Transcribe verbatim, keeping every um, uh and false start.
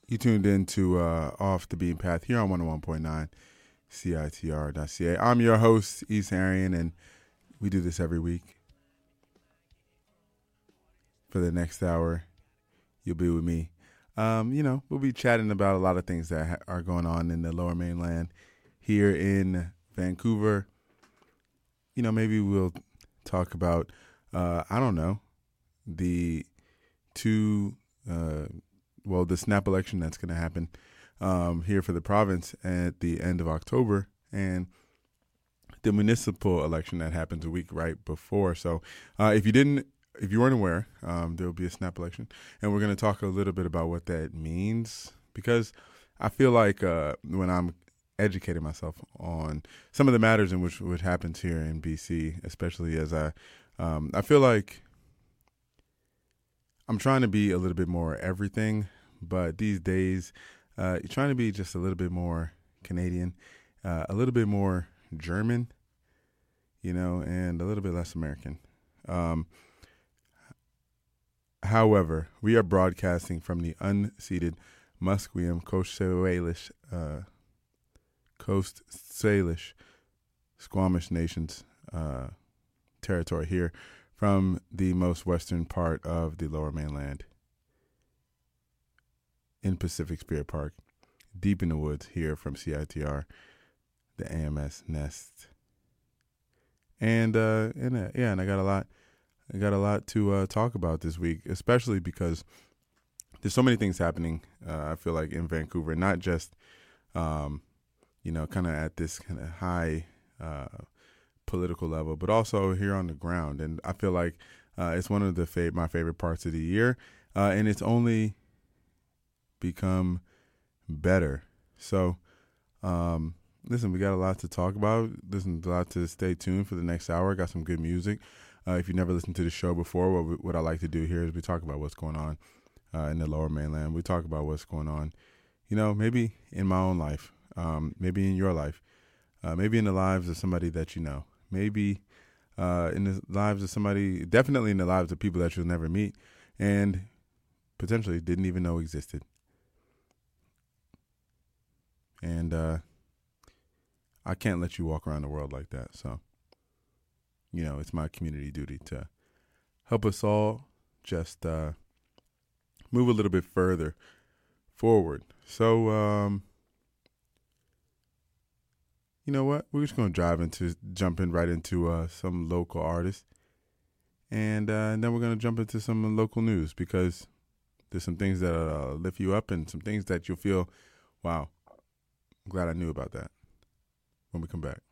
You tuned in to uh, Off the Beaten Path here on one oh one point nine C I T R dot C A. I'm your host, East Arian, and we do this every week. For the next hour, you'll be with me. Um, you know, we'll be chatting about a lot of things that ha- are going on in the Lower Mainland here in Vancouver. You know, maybe we'll talk about, uh, I don't know, the two... Uh, well, the snap election that's going to happen um, here for the province at the end of October, and the municipal election that happens a week right before. So uh, if you didn't, if you weren't aware, um, there will be a snap election, and we're going to talk a little bit about what that means, because I feel like uh, when I'm educating myself on some of the matters in which what happens here in B C, especially as I, um, I feel like I'm trying to be a little bit more everything, but these days, uh, you're trying to be just a little bit more Canadian, uh, a little bit more German, you know, and a little bit less American. Um, however, we are broadcasting from the unceded Musqueam Coast Salish, uh, Coast Salish Squamish Nations uh, territory here, from the most western part of the Lower Mainland in Pacific Spirit Park, deep in the woods here from C I T R, the A M S Nest. And, uh, and uh, yeah, and I got a lot, I got a lot to uh, talk about this week, especially because there's so many things happening, uh, I feel like, in Vancouver, not just, um, you know, kind of at this kind of high uh political level, but also here on the ground. And I feel like uh, it's one of the fav- my favorite parts of the year, uh, and it's only become better. So, um, listen, we got a lot to talk about. Listen, a lot to stay tuned for the next hour. Got some good music. Uh, if you never listened to the show before, what, we, what I like to do here is we talk about what's going on uh, in the Lower Mainland. We talk about what's going on, you know, maybe in my own life, um, maybe in your life, uh, maybe in the lives of somebody that you know. Maybe uh, in the lives of somebody, definitely in the lives of people that you'll never meet and potentially didn't even know existed. And uh, I can't let you walk around the world like that. So, you know, it's my community duty to help us all just uh, move a little bit further forward. So, um, you know what? We're just going to drive into, jump in right into uh, some local artists. And, uh, and then we're going to jump into some local news, because there's some things that uh, lift you up and some things that you'll feel, wow, I'm glad I knew about that when we come back.